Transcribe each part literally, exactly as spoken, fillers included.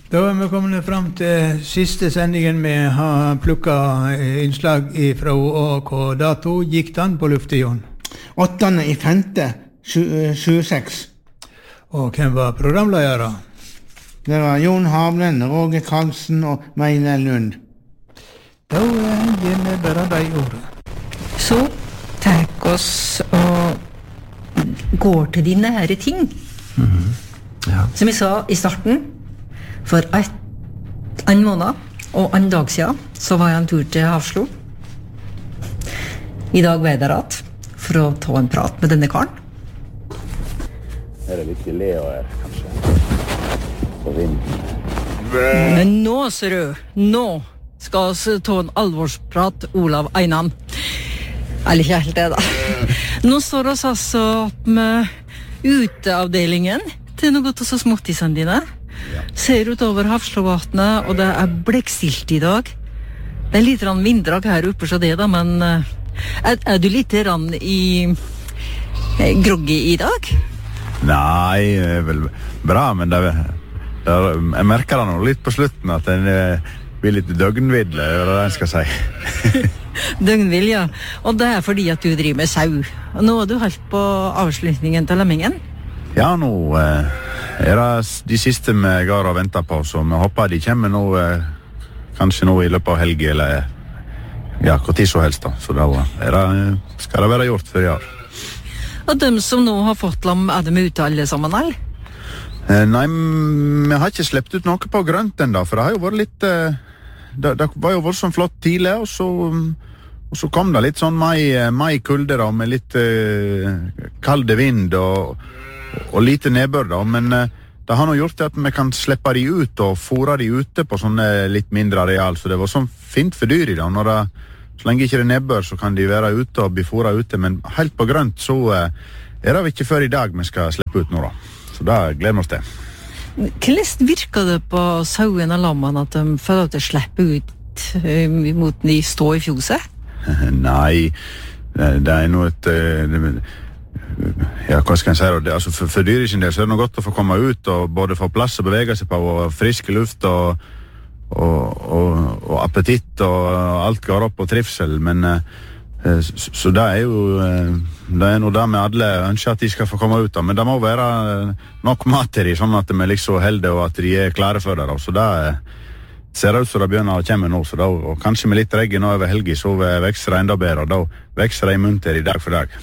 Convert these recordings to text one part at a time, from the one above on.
Da er vi kommet frem til siste sendingen. Vi har plukket innslag fra hva dato gikk den på luftet, Jon? åttende i femte tjueseks. Og hvem var programledere? Det var Jon Havlen, Roger Karlsen og Meine Lund. Da gir vi bare deg ordet. Så takk oss og går til de nære ting. Mm-hmm. Ja. Som jeg sa i starten, for et, en måned og en dag siden så var jeg en tur til Havslo. I dag var jeg der at for å ta en prat med denne karen. Er det litt Leo her, kanskje? På vinden. Men nå, ser du, nå skal vi ta en alvorsprat, Olav Einan. Eller ikke helt det, da. Nå står vi altså med uteavdelingen til noe av så småttisene dine. Ja. Ser utover Havslovatnet, og det er blekkstilt i dag. Det er litt rann vinddrag her oppe, så det da, men er, er du litt rann i eh, groggy i dag? Nei, det er vel bra, men det er, det er, jeg merker det nå litt på slutten at den blir litt døgnvidle, det er det jeg skal si. Døgnvill, ja. Og det er fordi at du driver med sau. Og nå er du helt på avslutningen til lemmingen. Ja, nå eh, er det de siste vi går og venter på, så vi håper de kommer nå, eh, kanskje nå i løpet av helgen, eller ja, hvor tid så helst da. Så da er det, skal det være gjort før i år. Og de som nå har fått lam, er de ute alle sammen, eller? Eh, nei, vi har ikke slept ut noe på grønt enda, for det har jo vært litt... Eh, det, det var jo vært sånn flott tidlig, og så, og så kom det litt sånn mai, mai kulde da, med litt eh, kalde vind og, og lite nedbør da, men eh, det har nå gjort at vi kan slippe de ut og fôre de ute på sånne litt mindre areal, så det var sånn fint for dyr i da. Når det, så lenge ikke det nedbør, så kan de være ute og bli fôret ute, men helt på grønt så eh, er det ikke før i dag vi skal slippe ut nå da. Så da gleder vi oss til. Hvordan virker det på sauen og lammene at de føler at de slipper ut uh, mot de stå i fjoset? Nei, det er noe et... Uh, ja, hva skal jeg si da? Altså, for, for dyr i sin del så er det noe godt å få komme ut og både få plass å bevege seg på og frisk luft og, og, og, og appetitt og alt går opp og trivsel, men uh, så, så det er jo uh, det er noe der med alle ønsker at de skal få komme ut da, men det må være nok mat til de, sånn at de er liksom heldige og at de er klare for det da. Så det ser det ut som det begynner å komme nå, så da, og kanskje med litt regn nå over helgen så vekster det enda bedre, og da vekster det i munter i dag for dag.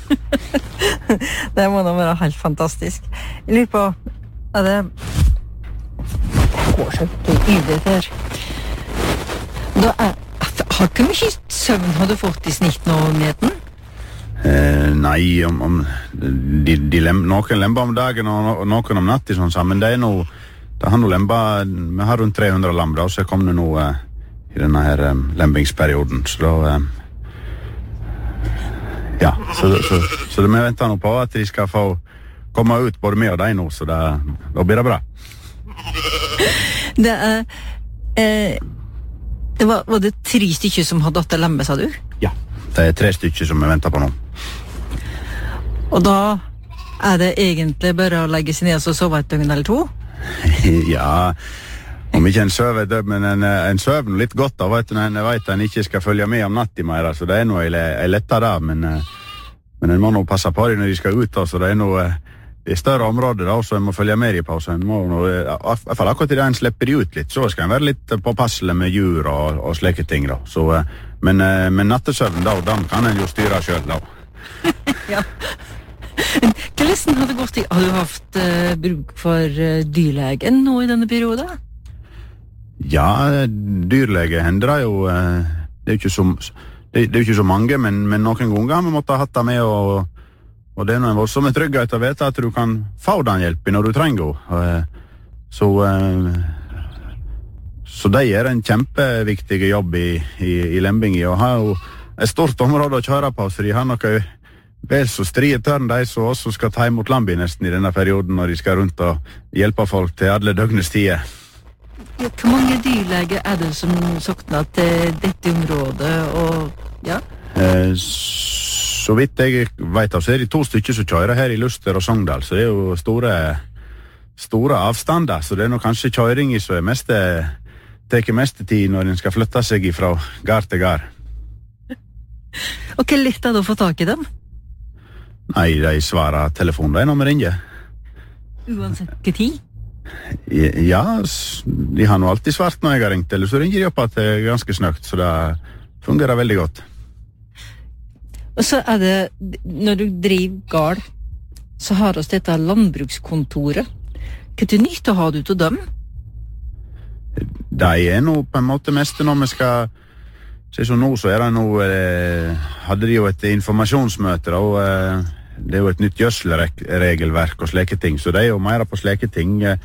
Det må da være helt fantastisk. Jeg lurer på, er det går så ydret her. Da er, har ikke mye søvn har du fått i snitt nå, Neten? Eh, nei, om, om de, de lem, noen lemper om dagen og noen om natt i sånn sammen, det er noe, det har noe lemper, vi har rundt tre hundre lam da, så jeg kom det nå eh, i denne her um, lempingsperioden, så da eh, ja, så, så, så det vi venter nå på at de skal få komme ut både med og deg nå, så det, da blir det bra. Det er eh, det var, var det tre stykker som hadde datt lemme, sa du? Ja, det er tre stykker som vi venter på nå. Og da er det egentlig bare å legge seg ned og sove et døgn eller to? Ja, om ikke en søver død, men en, en søver litt godt da, vet du, når en vet at en ikke skal følge med om natt i mer, så det er noe jeg letter da, men, men en må nå passe på dem når de skal ut da, så det er noe i større områder da, så en må følge med dem på, så en må noe, i hvert fall akkurat i det en slipper de ut litt, så skal en være litt påpasselig med djur og, og slike ting da, så, men, men nattesøvn da, den kan en jo styre selv da. Ja. Hvordan har det gått i? Har du haft uh, bruk for uh, dyrlegen nå i denne perioden? Ja, dyrlege hender det jo, uh, det er jo ikke så, det, det er jo ikke så mange, men, men noen ganger vi måtte ha hatt det med, og, og det er noen voldsomme trygghet å vite at du kan få den hjelpen når du trenger den. Uh, så, uh, så det er en kjempeviktig jobb i, i, i Lembingi, og har jo et stort område å kjøre på, så de har noe vel så strie tørn de som også skal ta imot Lambi nesten i denne perioden når de skal rundt og hjelpe folk til alle døgnets tider. Ja, hvor mange dyrleger er det som sokner til dette området? Og, ja? eh, så vidt jeg vet av, så er det to stykker som kjører her i Luster og Sogndal, så det er jo store, store avstander, så det er nok kanskje kjøringen som er mest, teker mest tid når den skal flytte seg fra gard til gard. Og hva lett er det å få tak i dem? Nei, de svarer telefonen de når vi ringer. Uansett hva tid? Ja, de har nå alltid svart når jeg har ringt, eller så ringer de opp at det er ganske snøkt, så det fungerer veldig godt. Og så er det, når du driver gard, så har oss dette landbrukskontoret. Hva er det nytt å ha det ut av dem? De er nå på en måte mest når vi skal se så nå, så er det nå eh, hadde de jo et informasjonsmøte og eh, det er jo et nytt gjødselregelverk og slike ting, så det er jo mer på slike ting eh,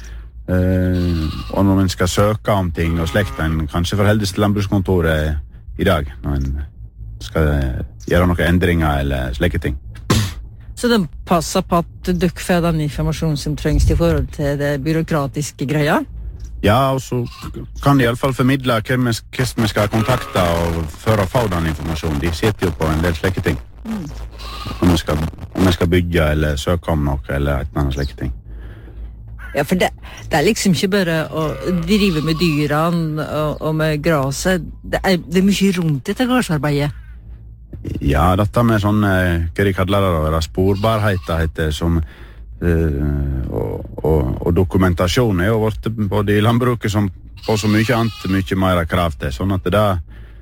og når man skal søke om ting og slikt, en kanskje forheldes til landbrukskontoret i dag når man skal gjøre noen endringer eller slike ting. Så de passer på at dere får den informasjonen som trengs i forhold til det byråkratiske greia? Ja, og så kan de i alle fall formidle hvem vi skal kontakte og føre og få den informasjonen. De sitter jo på en del slike ting. Mm. Om vi skal, om vi skal bygge eller søke om noe eller et eller annet slike ting. Ja, for det, det er liksom ikke bare å drive med dyrene og, og med graset. Det er, det er mye rundt dette gardsarbeidet. Ja, dette med sånn, hva de kaller det, det sporbarheter heter som Uh, og, og, og dokumentasjon er jo vårt både i landbruket som på så mye annet, mye mer krav til, sånn at det der,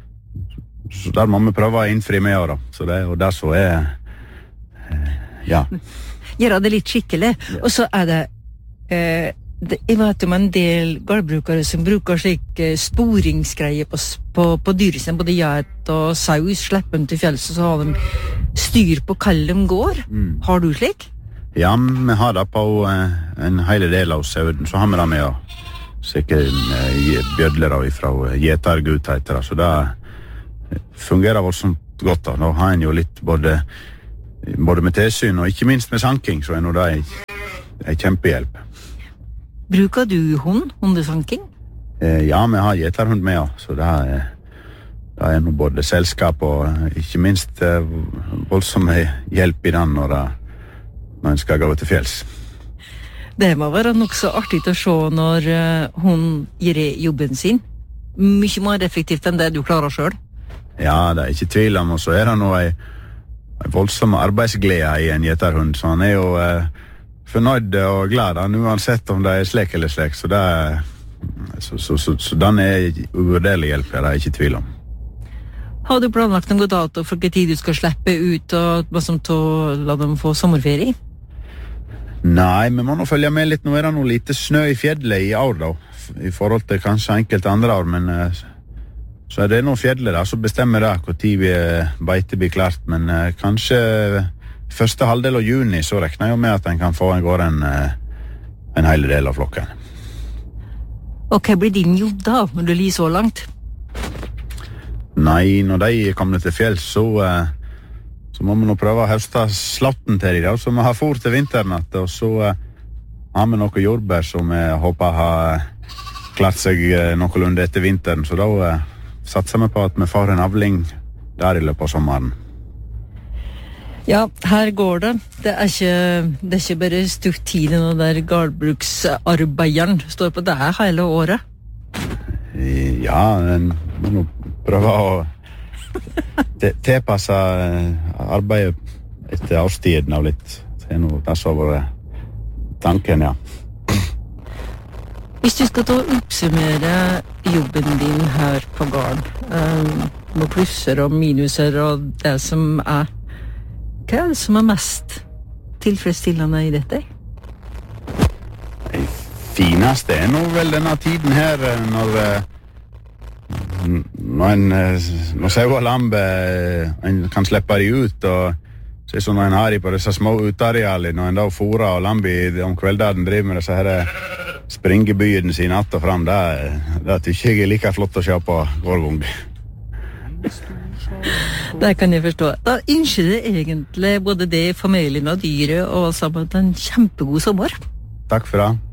så der må vi prøve å innfri med da, så det er jo der så er uh, ja. Gjøre det litt skikkelig, ja. Og så er det, uh, det jeg vet om en del gårdbrukere som bruker slik uh, sporingsgreier på, på, på dyresen, både geit og saus, slipper dem til fjells, og så har de styr på hva de går. Mm. Har du slik? Ja, vi har det på uh, en hele del av sauden, så har vi det med å sikkert uh, bjødler fra uh, gjetergut heter det, så det fungerer voldsomt godt da. Nå har en jo litt både, både med tilsyn og ikke minst med sanking, så er nå det en kjempehjelp. Bruker du hund, hundesanking? Uh, ja, vi har gjeterhund med, ja, så det er, det er nå både selskap og uh, ikke minst uh, voldsom hjelp i den når det når en skal gå til fjells. Det må være nok så artig å se når uh, hun gir jobben sin. Mye mer effektivt enn det du klarer selv. Ja, det er ikke tvil om, og så er det noe en voldsom arbeidsglede i en gjeterhund, så han er jo uh, fornøyd og glad, han, uansett om det er slik eller slik, så, det er, så, så, så, så den er uvurderlig hjelp, det er ikke tvil om. Har du planlagt noen dato for hva tid du skal slippe ut og hva som til å la dem få sommerferie? Nei, vi må nå følge med litt. Nå er det noe lite snø i fjellet i år da, i forhold til kanskje enkelte andre år, men uh, så er det noe fjellet da, så bestemmer det hvor tid vi uh, beite blir klart, men uh, kanskje første halvdel av juni så rekner jeg jo med at en kan få en gård en, uh, en hele del av flokken. Og hva blir din jobb da, når du lir så langt? Nei, når de kommer til fjells, så... Uh, Så må vi nå prøve å høste slatten til dem, så vi har fôr til vinteren, og så uh, har vi noe jordbær som vi håper har klart seg uh, noenlunde etter vinteren, så da uh, satser vi på at vi får en avling der i løpet av sommeren. Ja, her går det. Det er ikke, det er ikke bare stutt tid når der gårdbruksarbeideren står på det her hele året. Ja, en må nå prøve å tilpasse arbeidet etter årstiden av litt. Det er noe der så var tanken, ja. Hvis du skal ta og oppsummere jobben din her på gården, um, med plusser og minuser og det som er, hva er det som er mest tilfredsstillende i dette? Det fineste er nå vel denne tiden her, når når en når sau og lampe en kan slippe de ut og så er sånn når en har de på disse små utearealene når en da fôrer og lampe om kvelden driver med disse her springebyen sine att og fram det, det tykker jeg er like flott å se på hver gang. Det kan jeg forstå. Da ønsker jeg egentlig både det, familien og dyret og sammen en kjempegod sommer. Takk for det.